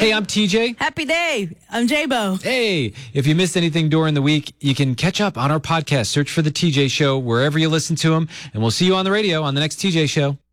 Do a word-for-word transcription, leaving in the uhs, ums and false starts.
Hey, I'm T J. Happy day. I'm J-Bo. Hey, if you missed anything during the week, you can catch up on our podcast. Search for The T J Show wherever you listen to them, and we'll see you on the radio on the next T J Show.